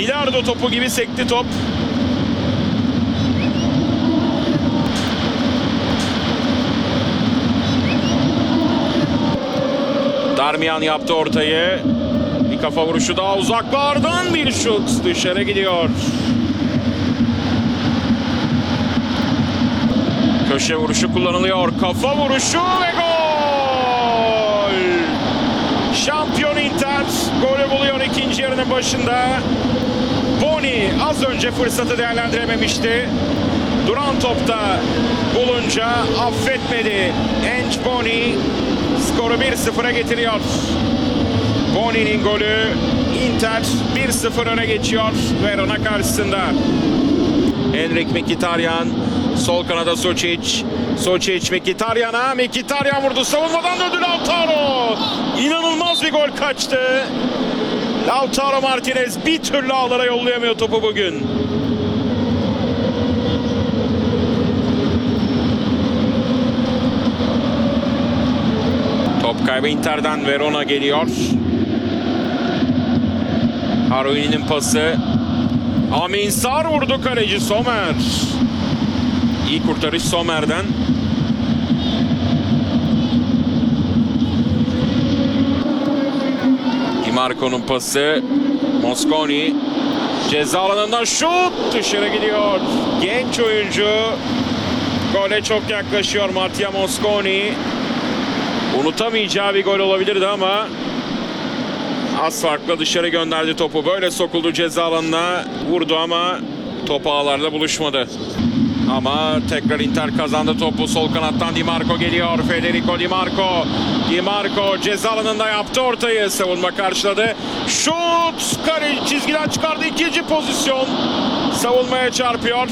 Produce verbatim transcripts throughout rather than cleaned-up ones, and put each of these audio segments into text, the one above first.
Bilardo topu gibi sekti top. Darmian yaptı ortayı. Bir kafa vuruşu daha uzaklardan, bir şut dışarı gidiyor. Köşe vuruşu kullanılıyor. Kafa vuruşu ve gol! Şampiyon Inter golü buluyor ikinci yarının başında. Boni az önce fırsatı değerlendirememişti. Duran topta bulunca affetmedi. Enç Boni skoru bir sıfıra getiriyor. Boni'nin golü, Inter bir sıfır öne geçiyor Verona karşısında. Henrik Mkhitaryan, sol kanada Sučić. Sučić Mkhitaryan'a, Mkhitaryan vurdu, savunmadan döndü Lautaro. İnanılmaz bir gol kaçtı. Lautaro Martinez bir türlü ağlara yollayamıyor topu bugün. Top kaybı Inter'den, Verona geliyor. Haruini'nin pası. Amin Sar vurdu, kaleci Sommer. İyi kurtarış Sommer'den. Di Marco'nun pası. Mosconi. Ceza alanından şut dışarı gidiyor. Genç oyuncu gole çok yaklaşıyor, Mattia Mosconi. Unutamayacağı bir gol olabilirdi ama az farkla dışarı gönderdi topu. Böyle sokuldu ceza alanına, vurdu ama top ağlarla buluşmadı. Ama tekrar Inter kazandı topu. Sol kanattan Di Marco geliyor. Federico Di Marco. Di Marco ceza alanında yaptı ortayı. Savunma karşıladı. Şut! Kale çizgiden çıkardı. İkinci pozisyon. Savunmaya çarpıyor.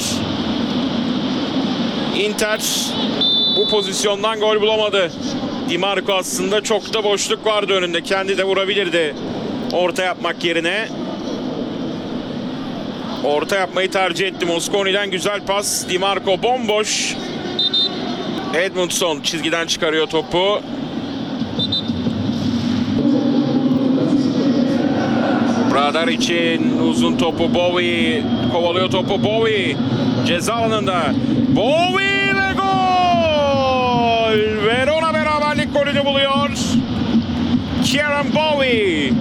Inter bu pozisyondan gol bulamadı. Di Marco aslında çok da boşluk vardı önünde. Kendi de vurabilirdi orta yapmak yerine. Orta yapmayı tercih etti. Mosconi'den güzel pas. Di Marco bomboş. Edmundson çizgiden çıkarıyor topu. Bradar için uzun topu Bowie. Kovalıyor topu Bowie. Ceza alanında. Bowie ve gol! Verona beraberlik golünü buluyor. Kieran Bowie.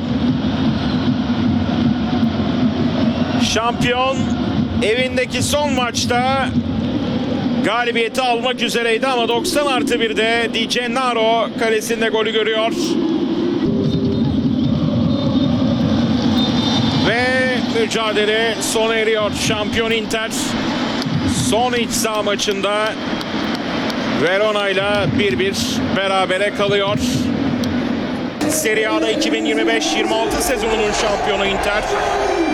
Şampiyon evindeki son maçta galibiyeti almak üzereydi ama doksan artı birde Di Gennaro kalesinde golü görüyor. Ve mücadele sona eriyor. Şampiyon Inter son iç saha maçında Verona ile bir bir berabere kalıyor. Serie A'da iki bin yirmi beş yirmi altı sezonunun şampiyonu Inter.